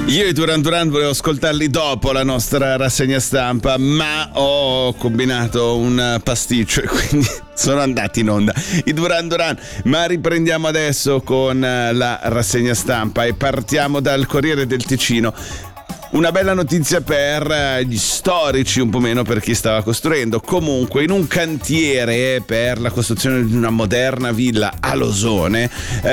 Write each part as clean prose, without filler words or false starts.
Io i Duran Duran volevo ascoltarli dopo la nostra rassegna stampa, ma ho combinato un pasticcio e quindi sono andati in onda i Duran Duran. Ma riprendiamo adesso con la rassegna stampa e partiamo dal Corriere del Ticino. Una bella notizia per gli storici, un po' meno per chi stava costruendo. Comunque, in un cantiere per la costruzione di una moderna villa a Losone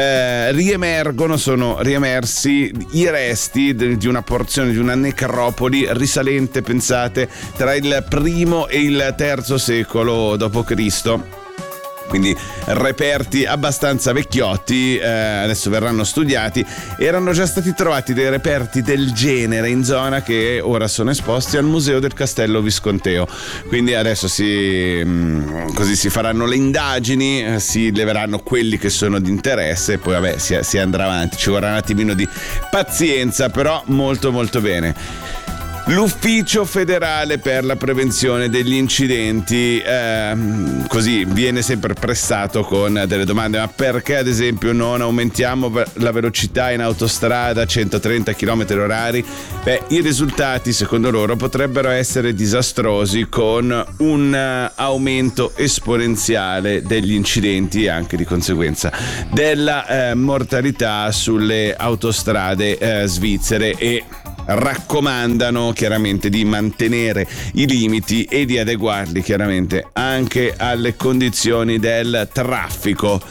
sono riemersi i resti di una porzione di una necropoli risalente, pensate, tra il primo e il terzo secolo d.C. Quindi reperti abbastanza vecchiotti, adesso verranno studiati. Erano già stati trovati dei reperti del genere in zona che ora sono esposti al Museo del Castello Visconteo. Quindi adesso così si faranno le indagini, si leveranno quelli che sono di interesse e poi vabbè si andrà avanti. Ci vorrà un attimino di pazienza, però molto molto bene. L'Ufficio federale per la prevenzione degli incidenti così viene sempre pressato con delle domande: ma perché ad esempio non aumentiamo la velocità in autostrada a 130 km/h? I risultati secondo loro potrebbero essere disastrosi, con un aumento esponenziale degli incidenti e anche di conseguenza della mortalità sulle autostrade svizzere, e raccomandano chiaramente di mantenere i limiti e di adeguarli chiaramente anche alle condizioni del traffico.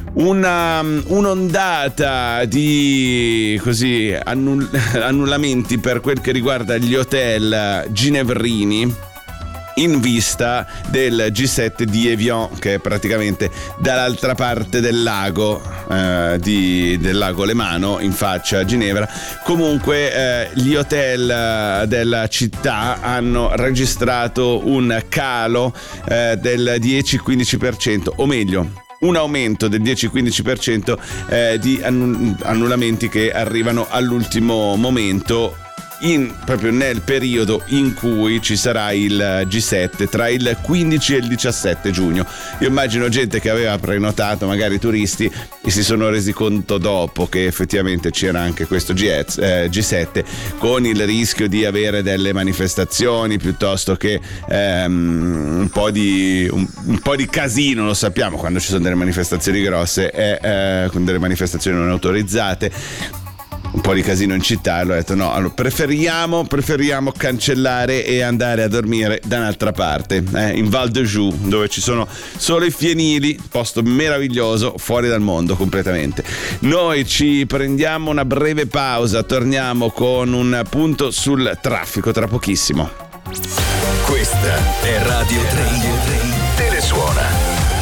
Un'ondata di annullamenti per quel che riguarda gli hotel ginevrini in vista del G7 di Evian, che è praticamente dall'altra parte del lago, del lago Lemano, in faccia a Ginevra. Comunque gli hotel della città hanno registrato un calo del 10-15%, o meglio un aumento del 10-15% di annullamenti che arrivano all'ultimo momento, proprio nel periodo in cui ci sarà il G7 tra il 15 e il 17 giugno. Io immagino gente che aveva prenotato, magari turisti, e si sono resi conto dopo che effettivamente c'era anche questo G7, con il rischio di avere delle manifestazioni piuttosto che un po' di casino. Lo sappiamo, quando ci sono delle manifestazioni grosse, con delle manifestazioni non autorizzate, un po' di casino in città. Allora ho detto no, allora preferiamo cancellare e andare a dormire da un'altra parte, in Val de Joux, dove ci sono solo i fienili, posto meraviglioso, fuori dal mondo completamente. Noi ci prendiamo una breve pausa, torniamo con un punto sul traffico tra pochissimo. Questa è Radio 3 Telesuona.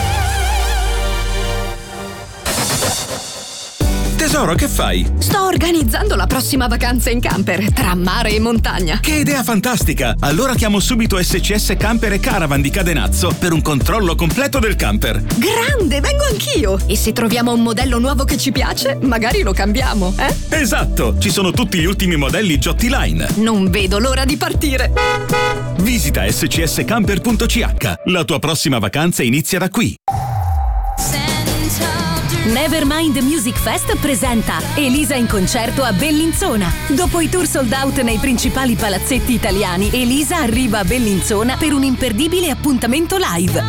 Tesoro, che fai? Sto organizzando la prossima vacanza in camper, tra mare e montagna. Che idea fantastica! Allora chiamo subito SCS Camper e Caravan di Cadenazzo per un controllo completo del camper. Grande, vengo anch'io! E se troviamo un modello nuovo che ci piace, magari lo cambiamo, eh? Esatto! Ci sono tutti gli ultimi modelli Giotti Line. Non vedo l'ora di partire! Visita scscamper.ch. La tua prossima vacanza inizia da qui. Nevermind Music Fest presenta Elisa in concerto a Bellinzona. Dopo i tour sold out nei principali palazzetti italiani, Elisa arriva a Bellinzona per un imperdibile appuntamento live.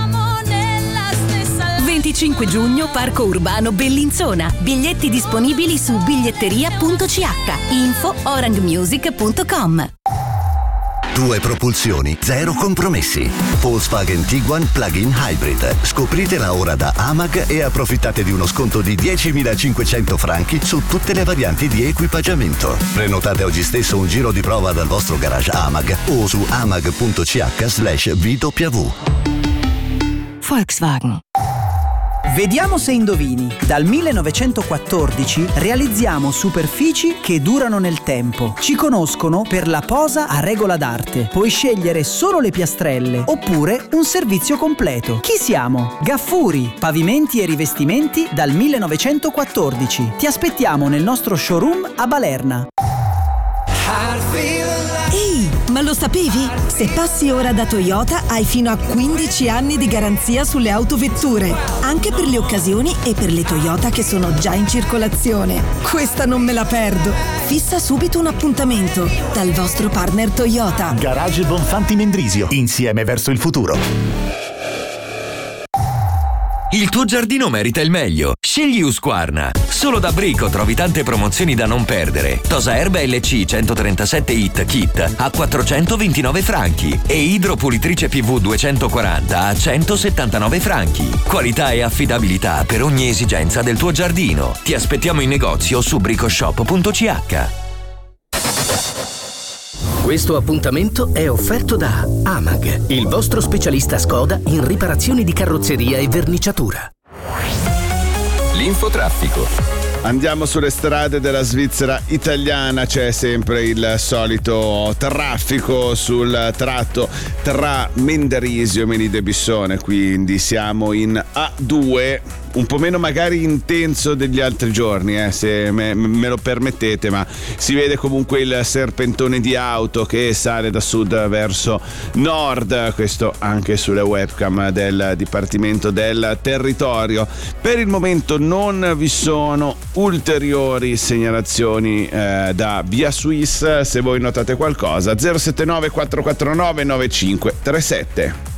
25 giugno, Parco Urbano Bellinzona. Biglietti disponibili su biglietteria.ch. Info orangmusic.com. 2 propulsioni, 0 compromessi. Volkswagen Tiguan Plug-in Hybrid. Scopritela ora da AMAG e approfittate di uno sconto di 10.500 franchi su tutte le varianti di equipaggiamento. Prenotate oggi stesso un giro di prova dal vostro garage AMAG o su amag.ch/VW. Volkswagen. Vediamo se indovini. Dal 1914 realizziamo superfici che durano nel tempo. Ci conoscono per la posa a regola d'arte. Puoi scegliere solo le piastrelle oppure un servizio completo. Chi siamo? Gaffuri, pavimenti e rivestimenti dal 1914. Ti aspettiamo nel nostro showroom a Balerna. Ehi, ma lo sapevi? Se passi ora da Toyota hai fino a 15 anni di garanzia sulle autovetture, anche per le occasioni e per le Toyota che sono già in circolazione. Questa non me la perdo. Fissa subito un appuntamento dal vostro partner Toyota. Garage Bonfanti Mendrisio, insieme verso il futuro. Il tuo giardino merita il meglio. Scegli Husqvarna. Solo da Brico trovi tante promozioni da non perdere. Tosa Erba LC 137 Hit Kit a 429 franchi e idropulitrice PV 240 a 179 franchi. Qualità e affidabilità per ogni esigenza del tuo giardino. Ti aspettiamo in negozio su bricoshop.ch. Questo appuntamento è offerto da Amag, il vostro specialista Skoda in riparazioni di carrozzeria e verniciatura. L'infotraffico. Andiamo sulle strade della Svizzera italiana, c'è sempre il solito traffico sul tratto tra Menderisio e Menide Bissone, quindi siamo in A2, un po' meno magari intenso degli altri giorni, se me lo permettete, ma si vede comunque il serpentone di auto che sale da sud verso nord, questo anche sulle webcam del Dipartimento del Territorio. Per il momento non vi sono ulteriori segnalazioni da Via Suisse. Se voi notate qualcosa, 079 449 9537.